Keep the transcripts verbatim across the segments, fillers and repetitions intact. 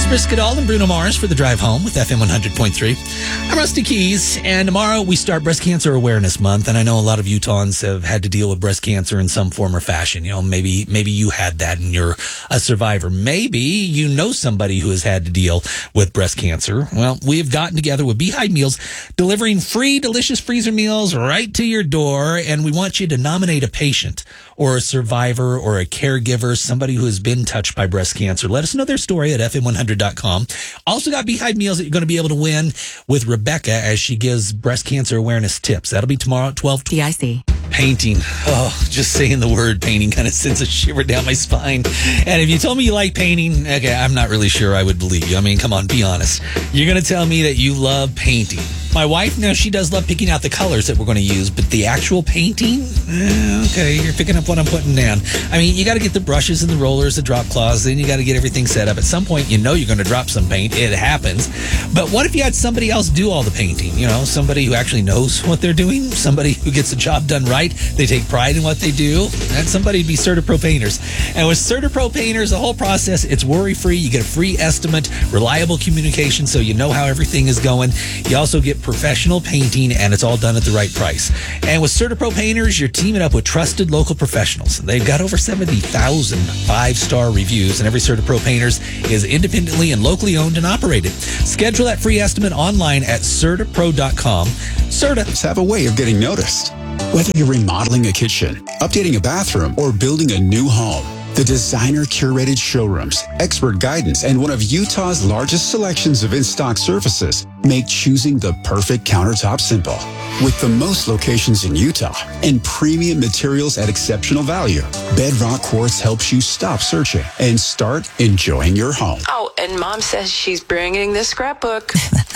Brisket-All and Bruno Mars for the drive home with F M one hundred point three. I'm Rusty Keys, and tomorrow we start Breast Cancer Awareness Month, and I know a lot of Utahns have had to deal with breast cancer in some form or fashion. You know, maybe maybe you had that and you're a survivor. Maybe you know somebody who has had to deal with breast cancer. Well, we have gotten together with Beehive Meals, delivering free, delicious freezer meals right to your door, and we want you to nominate a patient or a survivor or a caregiver, somebody who has been touched by breast cancer. Let us know their story at F M one hundred dot com. Also got Beehive Meals that you're going to be able to win with Rebecca as she gives breast cancer awareness tips. That'll be tomorrow at twelve. D I C. Painting. Oh, just saying the word painting kind of sends a shiver down my spine. And if you told me you like painting, okay, I'm not really sure I would believe you. I mean, come on, be honest. You're going to tell me that you love painting. My wife, now she does love picking out the colors that we're going to use, but the actual painting, eh, okay, you're picking up what I'm putting down. I mean, you got to get the brushes and the rollers, the drop cloths, then you got to get everything set up. At some point, you know you're going to drop some paint. It happens. But what if you had somebody else do all the painting? You know, somebody who actually knows what they're doing, somebody who gets the job done right, they take pride in what they do, and somebody would be CertaPro Painters. And with CertaPro Painters, the whole process, it's worry-free. You get a free estimate, reliable communication, so you know how everything is going. You also get professional painting, and it's all done at the right price. And with CertaPro Painters, you're teaming up with trusted local professionals. They've got over seventy thousand five-star reviews, and every CertaPro Painters is independently and locally owned and operated. Schedule that free estimate online at Certa Pro dot com. Certa have a way of getting noticed. Whether you're remodeling a kitchen, updating a bathroom, or building a new home, the designer-curated showrooms, expert guidance, and one of Utah's largest selections of in-stock surfaces make choosing the perfect countertop simple. With the most locations in Utah and premium materials at exceptional value, Bedrock Quartz helps you stop searching and start enjoying your home. Oh, and Mom says she's bringing the scrapbook.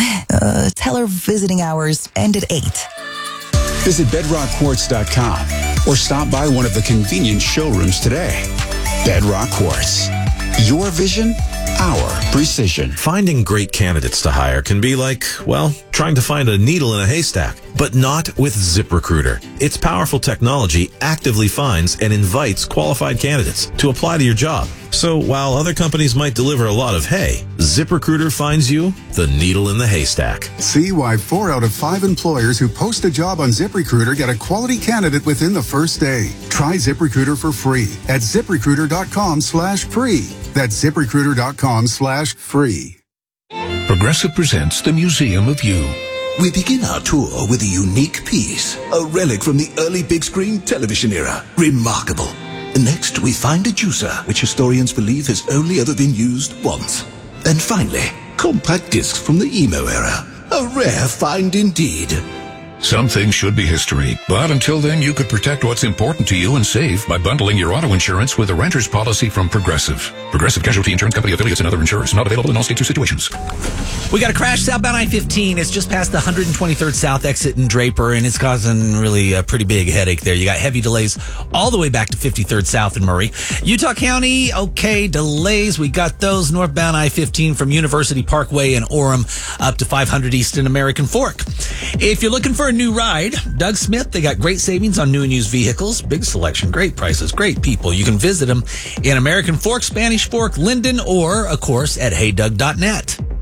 uh, tell her visiting hours end at eight. Visit Bedrock Quartz dot com or stop by one of the convenient showrooms today. Bedrock Quartz. Your vision, our precision. Finding great candidates to hire can be like, well, trying to find a needle in a haystack, but not with ZipRecruiter. Its powerful technology actively finds and invites qualified candidates to apply to your job. So while other companies might deliver a lot of hay, ZipRecruiter finds you the needle in the haystack. See why four out of five employers who post a job on ZipRecruiter get a quality candidate within the first day. Try ZipRecruiter for free at ZipRecruiter dot com slash free. That's ZipRecruiter dot com slash free. Progressive presents the Museum of You. We begin our tour with a unique piece, a relic from the early big screen television era. Remarkable. Next, we find a juicer, which historians believe has only ever been used once. And finally, compact discs from the emo era. A rare find indeed. Some things should be history, but until then you could protect what's important to you and save by bundling your auto insurance with a renter's policy from Progressive. Progressive Casualty Insurance Company affiliates and other insurers. Not available in all states or situations. We got a crash southbound I fifteen. It's just past the one hundred twenty-third South exit in Draper, and it's causing really a pretty big headache there. You got heavy delays all the way back to fifty-third South in Murray. Utah County, okay, delays. We got those northbound I fifteen from University Parkway and Orem up to five hundred East in American Fork. If you're looking for a new ride, Doug Smith, they got great savings on new and used vehicles, big selection, great prices, great people. You can visit them in American Fork, Spanish Fork, Linden, or, of course, at hey doug dot net.